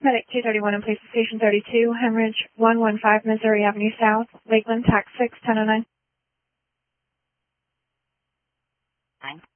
Medic 231 in police station 32, Hemorrhage 115 Missouri Avenue South, Lakeland, tax 6, 1009.